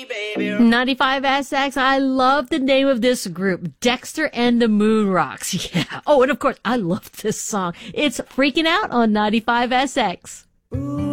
95SX, I love the name of this group, Dexter and the Moon Rocks. Yeah. Oh, and of course, I love this song. It's Freaking Out on 95SX. Ooh.